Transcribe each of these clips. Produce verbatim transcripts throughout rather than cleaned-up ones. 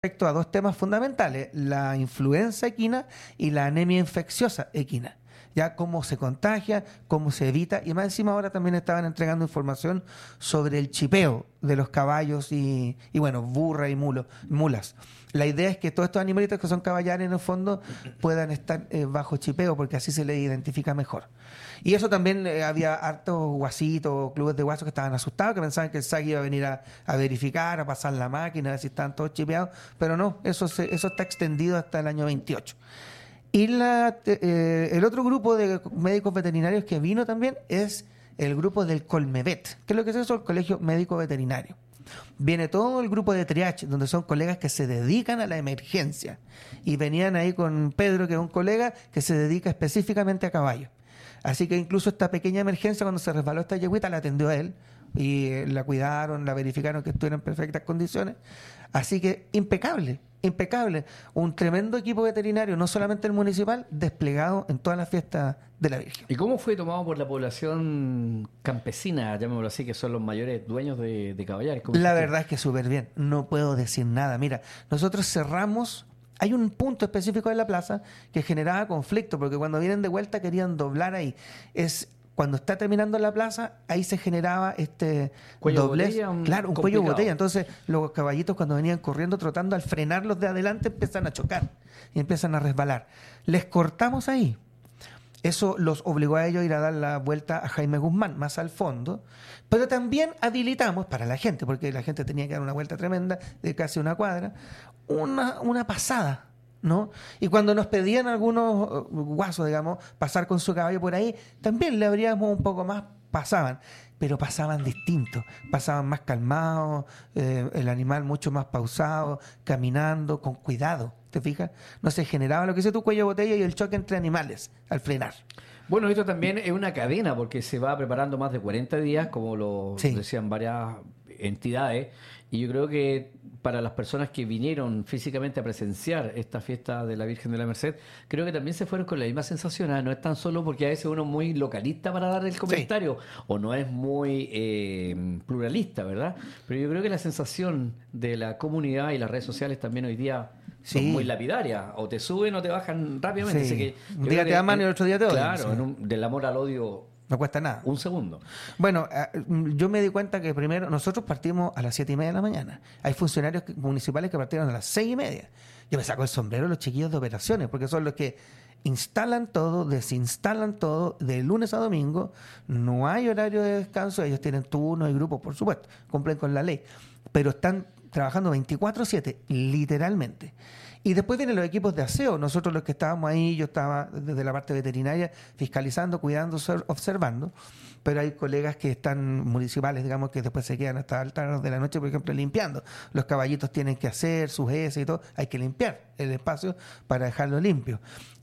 respecto a dos temas fundamentales, la influenza equina y la anemia infecciosa equina. Ya cómo se contagia, cómo se evita, y más encima ahora también estaban entregando información sobre el chipeo de los caballos y, y bueno, burra y mulo, mulas. La idea es que todos estos animalitos que son caballares en el fondo puedan estar eh, bajo chipeo, porque así se les identifica mejor. Y eso también eh, había hartos guasitos, clubes de guasos que estaban asustados, que pensaban que el S A C iba a venir a, a verificar, a pasar la máquina, a ver si estaban todos chipeados, pero no, eso, se, eso está extendido hasta el año veintiocho. Y la, eh, el otro grupo de médicos veterinarios que vino también es el grupo del Colmevet. ¿Qué es lo que es eso? El Colegio Médico Veterinario. Viene todo el grupo de triage, donde son colegas que se dedican a la emergencia. Y venían ahí con Pedro, que es un colega que se dedica específicamente a caballos. Así que incluso esta pequeña emergencia, cuando se resbaló esta yegüita, la atendió a él. Y eh, la cuidaron, la verificaron que estuviera en perfectas condiciones. Así que impecable, impecable. Un tremendo equipo veterinario, no solamente el municipal, desplegado en todas las fiestas de la Virgen. ¿Y cómo fue tomado por la población campesina, llamémoslo así, que son los mayores dueños de, de caballares? La verdad es que súper bien, no puedo decir nada. Mira, nosotros cerramos... Hay un punto específico de la plaza que generaba conflicto, porque cuando vienen de vuelta querían doblar ahí. Es cuando está terminando la plaza, ahí se generaba este cuello doblez. Botella, un claro, un complicado. cuello de botella. Entonces, los caballitos cuando venían corriendo, trotando, al frenarlos de adelante, empiezan a chocar y empiezan a resbalar. Les cortamos ahí. Eso los obligó a ellos a ir a dar la vuelta a Jaime Guzmán, más al fondo. Pero también habilitamos para la gente, porque la gente tenía que dar una vuelta tremenda de casi una cuadra, una, una pasada, ¿no? Y cuando nos pedían algunos guasos, digamos, pasar con su caballo por ahí, también le abríamos un poco más, pasaban. Pero pasaban distintos, pasaban más calmados, eh, el animal mucho más pausado, caminando, con cuidado. ¿Te fijas? No se generaba lo que dice tu cuello de botella y el choque entre animales al frenar. Bueno, esto también es una cadena porque se va preparando más de cuarenta días, como lo Sí. decían varias entidades, y yo creo que para las personas que vinieron físicamente a presenciar esta fiesta de la Virgen de la Merced, creo que también se fueron con la misma sensación, ¿eh? No es tan solo porque a veces uno es muy localista para dar el comentario, sí, o no es muy eh, pluralista, ¿verdad? Pero yo creo que la sensación de la comunidad y las redes sociales también hoy día son Sí. muy lapidarias, o te suben o te bajan rápidamente. Sí. Así que Un yo día creo te que aman y el otro día te odian. Claro, Sí. en un- del amor al odio, No cuesta nada. un segundo. Bueno, eh, yo me di cuenta que primero nosotros partimos a las siete y media de la mañana. Hay funcionarios que- municipales que partieron a las seis y media. Yo me saco el sombrero de los chiquillos de operaciones, porque son los que instalan todo, desinstalan todo, de lunes a domingo. No hay horario de descanso, ellos tienen turnos y grupos, por supuesto, cumplen con la ley, pero están trabajando veinticuatro siete, literalmente. Y después vienen los equipos de aseo. Nosotros los que estábamos ahí, yo estaba desde la parte veterinaria fiscalizando, cuidando, obser- observando, pero hay colegas que están municipales, digamos, que después se quedan hasta altas horas de la noche, por ejemplo, limpiando. Los caballitos tienen que hacer sus heces y todo, hay que limpiar el espacio para dejarlo limpio.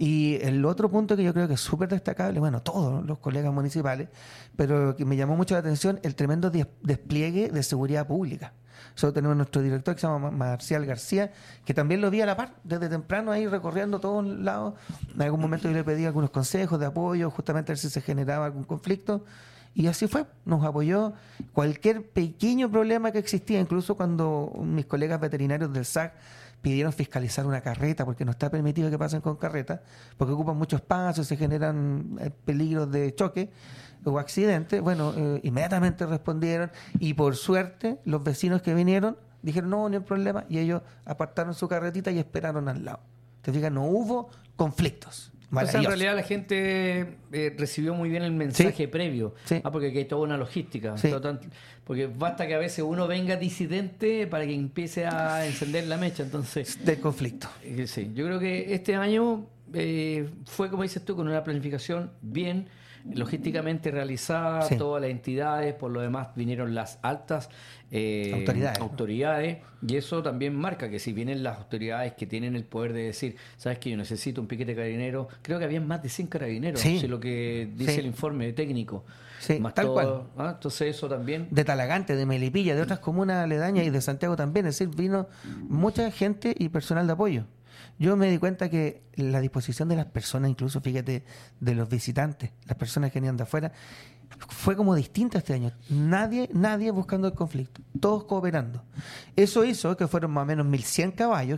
Y el otro punto que yo creo que es súper destacable, bueno, todos los colegas municipales, pero que me llamó mucho la atención, el tremendo des- despliegue de seguridad pública. Nosotros tenemos nuestro director que se llama Marcial García, que también lo vi a la par, desde temprano ahí recorriendo todos lados. En algún momento yo le pedí algunos consejos de apoyo, justamente a ver si se generaba algún conflicto. Y así fue, nos apoyó. Cualquier pequeño problema que existía, incluso cuando mis colegas veterinarios del S A C pidieron fiscalizar una carreta, porque no está permitido que pasen con carreta, porque ocupan muchos espacios, se generan eh, peligros de choque o accidentes. Bueno, eh, inmediatamente respondieron y por suerte los vecinos que vinieron dijeron no, no hay problema, y ellos apartaron su carretita y esperaron al lado. Te fijas, no hubo conflictos. O sea, en Maravilloso. realidad la gente eh, recibió muy bien el mensaje Sí. previo. Sí. Ah, porque aquí hay toda una logística. Sí. Todo tan- porque basta que a veces uno venga disidente para que empiece a encender la mecha. Entonces, Del conflicto. eh, sí, yo creo que este año eh, fue, como dices tú, con una planificación bien logísticamente realizada, Sí. todas las entidades, por lo demás vinieron las altas eh, Autoridades. autoridades, y eso también marca que si vienen las autoridades que tienen el poder de decir, sabes que yo necesito un piquete carabinero, creo que había más de cien carabineros, Sí. si lo que dice Sí. el informe técnico. Sí, Más tal todo, cual. ¿ah? Entonces eso también. De Talagante, de Melipilla, de otras comunas aledañas y de Santiago también. Es decir, vino mucha gente y personal de apoyo. Yo me di cuenta que la disposición de las personas, incluso fíjate, de los visitantes, las personas que venían de afuera, fue como distinto este año. Nadie, nadie buscando el conflicto. Todos cooperando. Eso hizo que fueron más o menos mil cien caballos